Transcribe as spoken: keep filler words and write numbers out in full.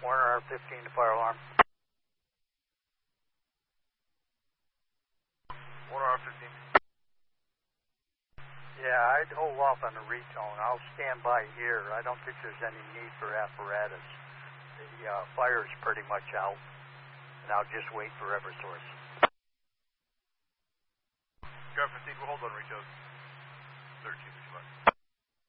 Warner R fifteen to fire alarm. Warner R fifteen. Yeah, I'd hold off on the retone. I'll stand by here. I don't think there's any need for apparatus. The uh, fire's pretty much out, and I'll just wait for Eversource. R fifteen, we'll hold on retone. thirteen, if you like.